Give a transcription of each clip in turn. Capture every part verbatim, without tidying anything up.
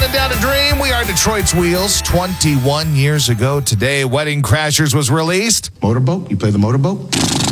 Counting down a dream. We are Detroit's Wheels. twenty-one years ago today, Wedding Crashers was released. Motorboat? You play the motorboat?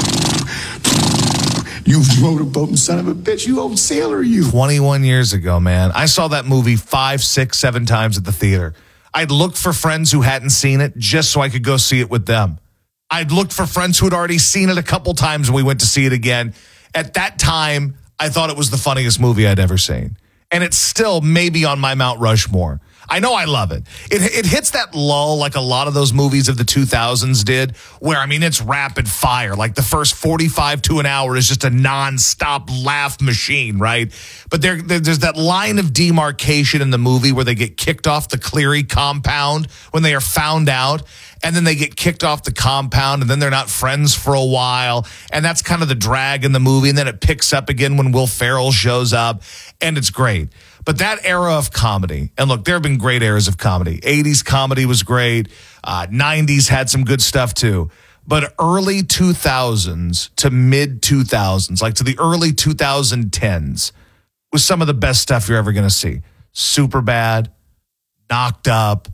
You motorboating son of a bitch. You old sailor, you. twenty-one years ago, man. I saw that movie five, six, seven times at the theater. I'd looked for friends who hadn't seen it just so I could go see it with them. I'd looked for friends who had already seen it a couple times and we went to see it again. At that time, I thought it was the funniest movie I'd ever seen. And it's still maybe on my Mount Rushmore. I know I love it. It it hits that lull like a lot of those movies of the two thousands did, where, I mean, it's rapid fire. Like the first forty-five to an hour is just a nonstop laugh machine, right? But there, there there's that line of demarcation in the movie where they get kicked off the Cleary compound when they are found out, and then they get kicked off the compound, and then they're not friends for a while, and that's kind of the drag in the movie, and then it picks up again when Will Ferrell shows up, and it's great. But that era of comedy, and look, there have been great eras of comedy. eighties comedy was great. Uh, nineties had some good stuff too. But early two thousands to mid two thousands, like to the early twenty tens, was some of the best stuff you're ever going to see. Superbad, Knocked Up,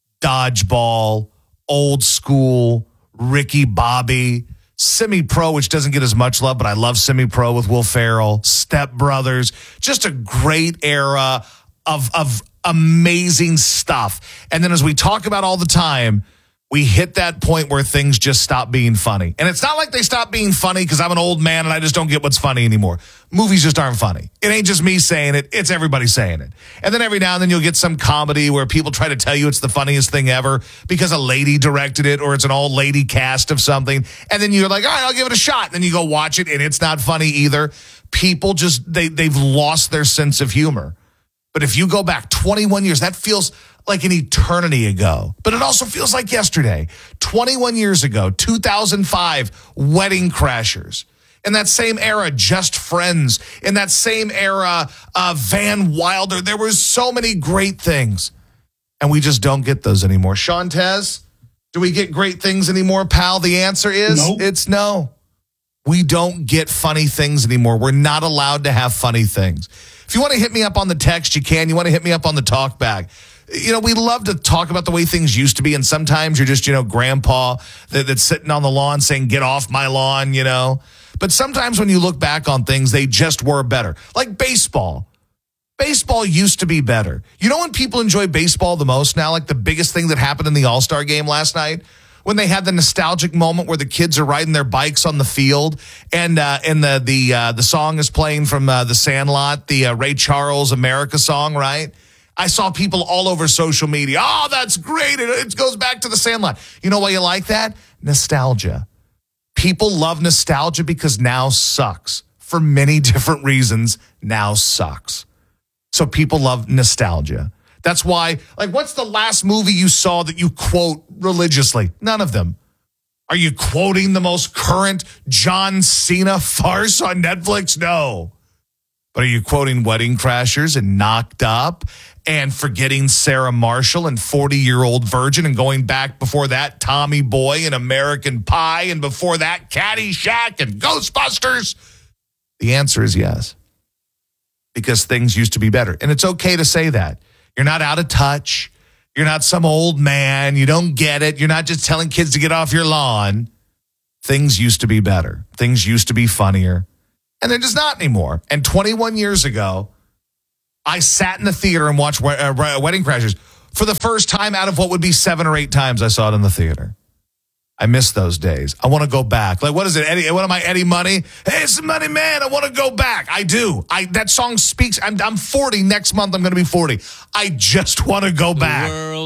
Dodgeball, Old School, Ricky Bobby, Semi-Pro, which doesn't get as much love, but I love Semi-Pro with Will Ferrell, Step Brothers, just a great era of, of amazing stuff. And then as we talk about all the time, we hit that point where things just stop being funny. And it's not like they stop being funny because I'm an old man and I just don't get what's funny anymore. Movies just aren't funny. It ain't just me saying it. It's everybody saying it. And then every now and then you'll get some comedy where people try to tell you it's the funniest thing ever because a lady directed it or it's an old lady cast of something. And then you're like, all right, I'll give it a shot. And then you go watch it and it's not funny either. People just, they, they've lost their sense of humor. But if you go back twenty-one years, that feels like an eternity ago. But it also feels like yesterday. twenty-one years ago, two thousand five, Wedding Crashers. In that same era, Just Friends. In that same era, uh, Van Wilder. There were so many great things. And we just don't get those anymore. Shantez, do we get great things anymore, pal? The answer is Nope. It's no. We don't get funny things anymore. We're not allowed to have funny things. If you want to hit me up on the text, you can. You want to hit me up on the talk bag. You know, we love to talk about the way things used to be, and sometimes you're just, you know, grandpa that, that's sitting on the lawn saying, get off my lawn, you know. But sometimes when you look back on things, they just were better. Like baseball. Baseball used to be better. You know when people enjoy baseball the most now? Like the biggest thing that happened in the All-Star game last night? When they had the nostalgic moment where the kids are riding their bikes on the field and uh, and the the uh, the song is playing from uh, The Sandlot, the uh, Ray Charles America song, right? I saw people all over social media. Oh, that's great. It, it goes back to The Sandlot. You know why you like that? Nostalgia. People love nostalgia because now sucks. For many different reasons, now sucks. So people love nostalgia. That's why, like, what's the last movie you saw that you quote religiously? None of them. Are you quoting the most current John Cena farce on Netflix? No. But are you quoting Wedding Crashers and Knocked Up and forgetting Sarah Marshall and forty-year-old Virgin and going back before that, Tommy Boy and American Pie and before that, Caddyshack and Ghostbusters? The answer is yes. Because things used to be better. And it's okay to say that. You're not out of touch. You're not some old man. You don't get it. You're not just telling kids to get off your lawn. Things used to be better. Things used to be funnier. And they're just not anymore. And twenty-one years ago, I sat in the theater and watched uh, Wedding Crashers for the first time out of what would be seven or eight times I saw it in the theater. I miss those days. I want to go back. Like, what is it, Eddie? What am I, Eddie Money? Hey, it's Money Man. I want to go back. I do. I That song speaks. I'm, I'm forty. Next month, I'm going to be forty. I just want to go back.